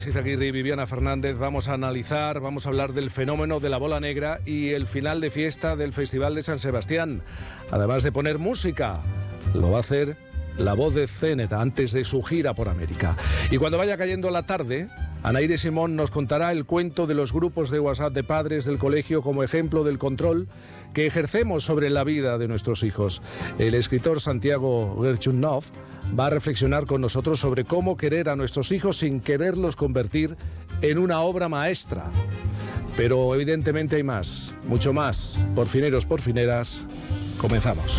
Izaguirre y Viviana Fernández vamos a hablar del fenómeno de la bola negra y el final de fiesta del Festival de San Sebastián. Además de poner música, lo va a hacer la voz de Zeneta antes de su gira por América. Y cuando vaya cayendo la tarde, Anaíde Simón nos contará el cuento de los grupos de WhatsApp de padres del colegio como ejemplo del control que ejercemos sobre la vida de nuestros hijos. El escritor Santiago Gerchunov va a reflexionar con nosotros sobre cómo querer a nuestros hijos sin quererlos convertir en una obra maestra. Pero evidentemente hay más, mucho más. Porfineros, porfineras, comenzamos.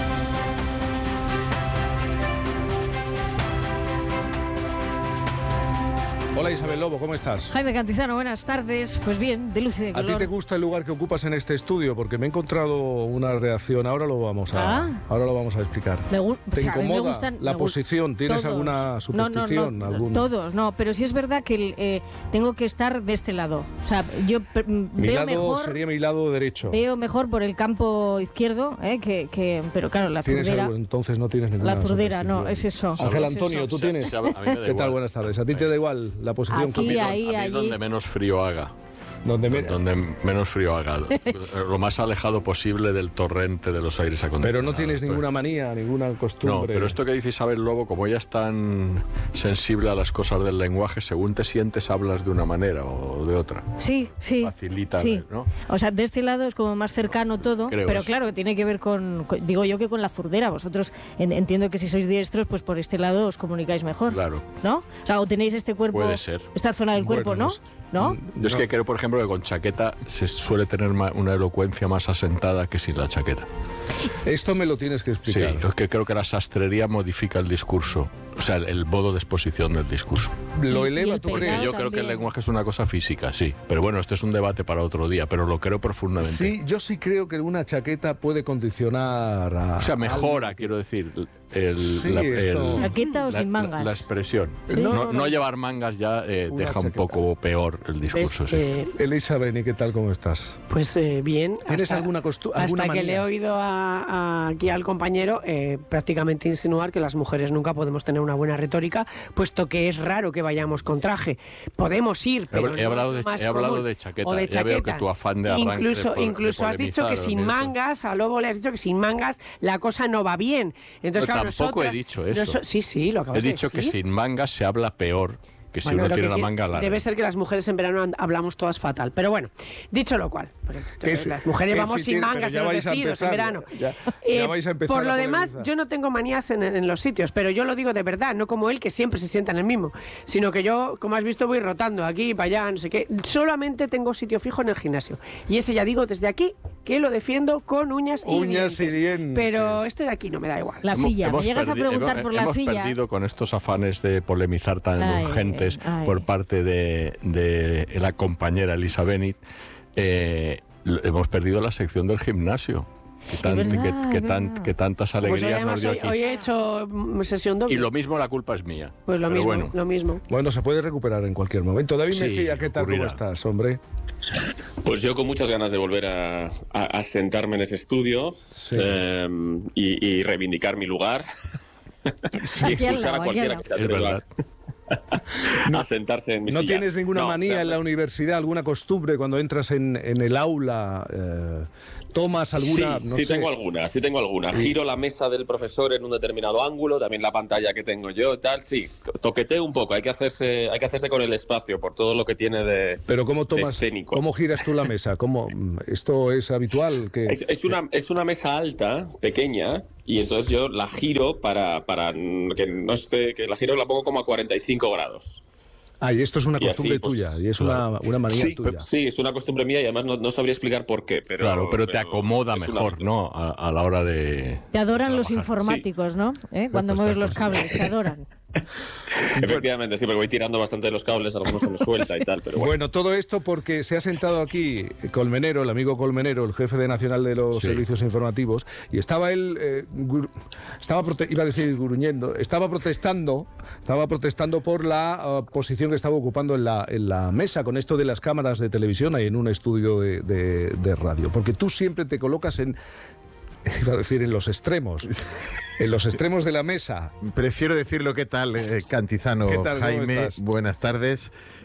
Hola Isabel Lobo, ¿cómo estás? Jaime Cantizano, buenas tardes. Pues bien, de luz y de color. ¿A ti te gusta el lugar que ocupas en este estudio? Porque me he encontrado una reacción, ahora lo vamos a explicar. ¿Te incomoda la posición? ¿Tienes todos. Alguna superstición? No, todos, no, pero sí es verdad que tengo que estar de este lado. O sea, yo veo mejor... Sería mi lado derecho. Veo mejor por el campo izquierdo, pero claro, la zurdera... Entonces no tienes ninguna La zurdera, no, es eso. Ángel Antonio, ¿tú tienes? ¿Qué tal? Buenas tardes. ¿A ti te da igual la posición? Aquí, a mí donde menos frío haga. Donde menos frío haga. Lo más alejado posible del torrente de los aires acondicionados. Pero no tienes ninguna manía, ninguna costumbre. No, pero esto que dice Isabel Lobo, como ella es tan sensible a las cosas del lenguaje, según te sientes hablas de una manera o de otra. Sí. Facilita, sí. ¿no? O sea, de este lado es como más cercano todo, pero claro, tiene que ver digo yo que con la zurdera. Vosotros entiendo que si sois diestros, pues por este lado os comunicáis mejor. Claro. ¿No? O sea, o tenéis este cuerpo, puede ser, esta zona del cuerpo, ¿no? ¿No? Yo es que creo, por ejemplo, que con chaqueta se suele tener una elocuencia más asentada que sin la chaqueta. Esto me lo tienes que explicar. Sí, es que creo que la sastrería modifica el discurso, o sea, el modo de exposición del discurso. ¿Lo eleva, tú crees? Yo creo que el lenguaje es una cosa física, sí. Pero bueno, este es un debate para otro día, pero lo creo profundamente. Sí, yo sí creo que una chaqueta puede condicionar a... O sea, mejora, quiero decir... ¿Chaqueta o sin mangas? La expresión. ¿Sí? No llevar mangas ya deja chaqueta un poco peor el discurso. Pues, sí. Elisa Beni, ¿qué tal? ¿Cómo estás? Pues bien. ¿Tienes alguna costumbre? Hasta que le he oído aquí al compañero prácticamente insinuar que las mujeres nunca podemos tener una buena retórica, puesto que es raro que vayamos con traje. Podemos ir, pero he hablado de chaqueta. O de chaqueta. Ya veo que tu afán de arranque incluso has dicho que sin mangas, a Lobo le has dicho que sin mangas la cosa no va bien. Entonces, claro, tampoco he dicho eso. Sí, lo acabas de decir. He dicho que sin mangas se habla peor que si uno tiene la manga larga. Debe ser que las mujeres en verano hablamos todas fatal. Pero bueno, dicho lo cual, las mujeres vamos sin mangas en los vestidos en verano. Ya vais a empezar. Por lo demás, yo no tengo manías en los sitios, pero yo lo digo de verdad, no como él, que siempre se sienta en el mismo, sino que yo, como has visto, voy rotando aquí, para allá, no sé qué. Solamente tengo sitio fijo en el gimnasio. Y ese ya digo desde aquí que lo defiendo con uñas y dientes. Pero este de aquí no me da igual. La silla, me llegas a preguntar por la silla. Hemos perdido con estos afanes de polemizar tan urgentes por parte de la compañera Elisa Beni. Hemos perdido la sección del gimnasio. Que tantas alegrías nos dio aquí. Hoy he hecho sesión doble. Y lo mismo, la culpa es mía. Pues lo mismo. Bueno, se puede recuperar en cualquier momento. David Mejía, ¿qué tal? ¿Cómo estás, hombre? Pues yo con muchas ganas de volver a sentarme en ese estudio, sí. Y reivindicar mi lugar. Sí. Y expulsar a cualquiera que se atreva a sentarse en mi silla. ¿No tienes ninguna manía en la universidad, alguna costumbre cuando entras en el aula? ¿Tomas alguna? Sí, tengo alguna. Giro la mesa del profesor en un determinado ángulo, también la pantalla que tengo yo, tal, sí. Toqueteo un poco, hay que hacerse con el espacio por todo lo que tiene de Pero ¿cómo tomas, escénico. ¿Cómo giras tú la mesa? ¿Esto es habitual? Es una mesa alta, pequeña, y entonces yo la giro para que no esté, que la giro y la pongo como a 45 grados. Y esto es una costumbre tuya, y es una manía tuya. Sí, es una costumbre mía y además no sabría explicar por qué. Pero te acomoda mejor, ¿no? A la hora de... Te adoran los informáticos, ¿no? Cuando mueves los cables, te adoran. Efectivamente, sí, porque voy tirando bastante de los cables, algunos se me suelta y tal, pero bueno. Bueno, todo esto porque se ha sentado aquí Colmenero, el amigo Colmenero, el jefe nacional de los servicios informativos, y estaba él, estaba protestando por la posición que estaba ocupando en la mesa con esto de las cámaras de televisión ahí en un estudio de radio, porque tú siempre te colocas iba a decir en los extremos. En los extremos de la mesa. Prefiero decirlo. ¿Qué tal, Cantizano? ¿Qué tal, Jaime, cómo estás? Buenas tardes.